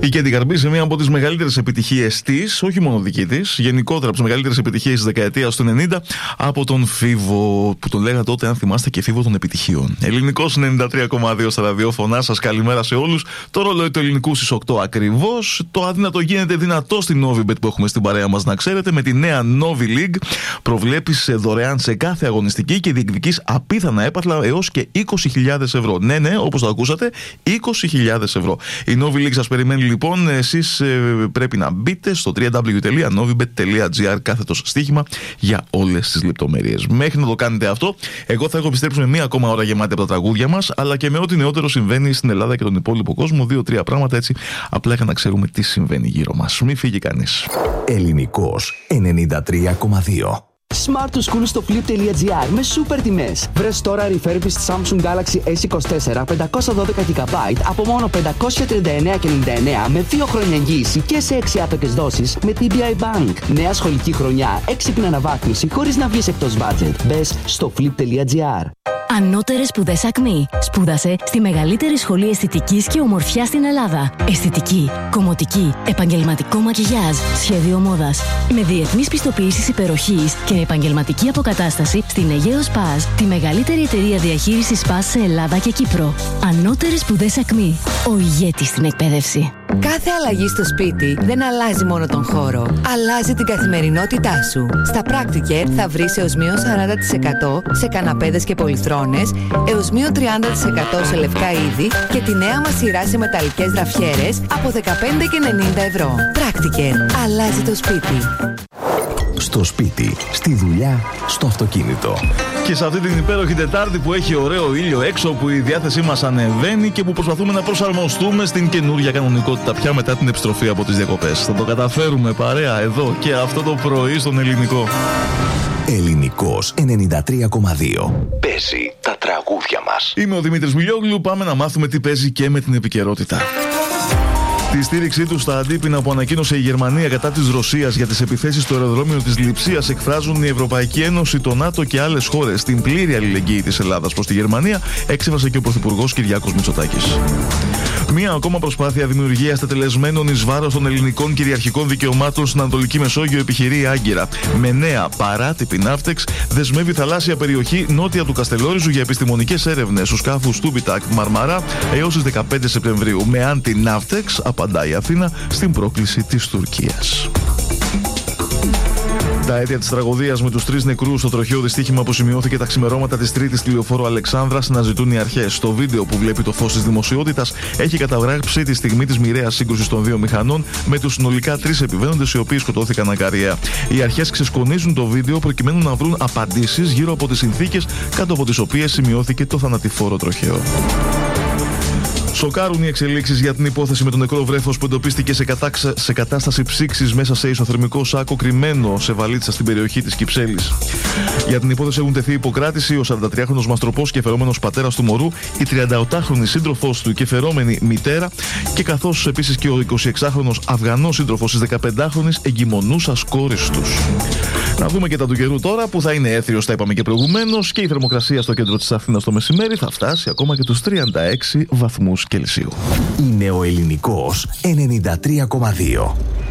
Η Κέντι Καρμπή σε μία από τις μεγαλύτερες επιτυχίες της, όχι μόνο δική της, γενικότερα από τις μεγαλύτερες επιτυχίες της δεκαετίας του 90, από τον Φίβο, που τον λέγατε τότε, αν θυμάστε, και Φίβο των επιτυχιών. Ελληνικός 93,2 στα ραδιόφωνά σας, καλημέρα σε όλους. Το ρολόι του ελληνικού στις 8 ακριβώς. Το αδύνατο γίνεται δυνατό στην Novibet που έχουμε στην παρέα μας, να ξέρετε, με τη νέα Novi League. Προβλέπεις δωρεάν σε κάθε αγωνιστική και διεκδικείς απίθανα έπαθλα έως και 20.000 ευρώ. Ναι, όπως το ακούσατε, 20.000 ευρώ. Η Novi League σας περιμένει λοιπόν. Εσείς πρέπει να μπείτε στο www.novibet.gr κάθετος στοίχημα για όλες τις λεπτομέρειες. Μέχρι να το κάνετε αυτό, εγώ θα έχω επιστρέψει με μία ακόμα ώρα γεμάτη από τα τραγούδια μας, αλλά και με ό,τι νεότερο συμβαίνει στην Ελλάδα και τον υπόλοιπο κόσμο. 2-3 πράγματα έτσι, απλά για να ξέρουμε τι συμβαίνει γύρω μας. Μην φύγει κανείς. Ελληνικός 93,2. Smart to School στο flip.gr με σούπερ τιμές. Βρες τώρα refurbished Samsung Galaxy S24 512 GB από μόνο 539,99 με 2 χρόνια εγγύηση και σε 6 άπεκες δόσεις με TBI Bank. Νέα σχολική χρονιά, έξυπνη αναβάθμιση χωρίς να βγεις εκτός budget. Μπες στο flip.gr. Ανώτερες σπουδές Ακμή. Σπούδασε στη μεγαλύτερη σχολή αισθητικής και ομορφιάς στην Ελλάδα. Αισθητική, κομμωτική, επαγγελματικό μακιγιάζ, σχέδιο μόδας. Με διεθνείς πιστοποιήσεις υπεροχής και επαγγελματική αποκατάσταση στην Αιγαίο Σπας, τη μεγαλύτερη εταιρεία διαχείρισης σπας σε Ελλάδα και Κύπρο. Ανώτερες σπουδές Ακμή. Ο ηγέτης στην εκπαίδευση. Κάθε αλλαγή στο σπίτι δεν αλλάζει μόνο τον χώρο, αλλάζει την καθημερινότητά σου. Στα Practicare θα βρεις έως μείον 40% σε καναπέδες και πολυθρόνες, έως μείον 30% σε λευκά είδη και τη νέα μας σειρά σε μεταλλικές ραφιέρες από 15,90 ευρώ. Practicare. Αλλάζει το σπίτι. Στο σπίτι, στη δουλειά, στο αυτοκίνητο. Και σε αυτή την υπέροχη Τετάρτη που έχει ωραίο ήλιο έξω, που η διάθεσή μας ανεβαίνει και που προσπαθούμε να προσαρμοστούμε στην καινούργια κανονικότητα πια μετά την επιστροφή από τις διακοπές. Θα το καταφέρουμε παρέα εδώ και αυτό το πρωί στον Ελληνικό. Ελληνικός 93,2. Παίζει τα τραγούδια μας. Είμαι ο Δημήτρης Μιλιόγλου, πάμε να μάθουμε τι παίζει και με την επικαιρότητα. Τη στήριξή του στα αντίπεινα που ανακοίνωσε η Γερμανία κατά της Ρωσίας για τις επιθέσεις στο αεροδρόμιο της Λειψίας εκφράζουν η Ευρωπαϊκή Ένωση, το ΝΑΤΟ και άλλες χώρες. Στην πλήρη αλληλεγγύη της Ελλάδας προς τη Γερμανία εξέφρασε και ο Πρωθυπουργός Κυριάκος Μητσοτάκης. Μία ακόμα προσπάθεια δημιουργίας τετελεσμένων εις βάρος των ελληνικών κυριαρχικών δικαιωμάτων στην Ανατολική Μεσόγειο επιχειρεί η Άγκυρα. Με νέα παράτυπη ναύτεξ δεσμεύει θαλάσσια περιοχή νότια του Καστελόριζου για επιστημονικές έρευνες στους σκάφους Τούμπιτακ Μαρμαρά έως τις 15 Σεπτεμβρίου. Με αντι-ναύτεξ απαντάει η Αθήνα στην πρόκληση της Τουρκίας. Τα αίτια της τραγωδίας με τους 3 νεκρούς στο τροχαίο δυστύχημα που σημειώθηκε τα ξημερώματα της Τρίτης στη λεωφόρο Αλεξάνδρας αναζητούν οι αρχές. Το βίντεο που βλέπει το φως της δημοσιότητας έχει καταγράψει τη στιγμή της μοιραίας σύγκρουσης των 2 μηχανών με τους συνολικά 3 επιβαίνοντες οι οποίοι σκοτώθηκαν ακαριά. Οι αρχές ξεσκονίζουν το βίντεο προκειμένου να βρουν απαντήσεις γύρω από τις συνθήκες κάτω από τις οποίες σημειώθηκε το θανατηφόρο τροχαίο. Σοκάρουν οι εξελίξεις για την υπόθεση με τον νεκρό βρέφος που εντοπίστηκε σε κατάσταση ψήξης μέσα σε ισοθερμικό σάκο κρυμμένο σε βαλίτσα στην περιοχή της Κυψέλης. Για την υπόθεση έχουν τεθεί υποκράτηση ο 43χρονος μαστροπός και φερόμενος πατέρας του μωρού, η 38χρονη σύντροφός του και φερόμενη μητέρα, και καθώς επίσης και ο 26χρονος Αφγανός σύντροφος της 15χρονης εγκυμονούσας κόρης τους. Να δούμε και τα του καιρού τώρα, που θα είναι έθριος, τα είπαμε και προηγουμένως, και η θερμοκρασία στο κέντρο της Αθήνας το μεσημέρι θα φτάσει ακόμα και τους 36 βαθμούς Κελσίου. Είναι ο Ελληνικός 93,2.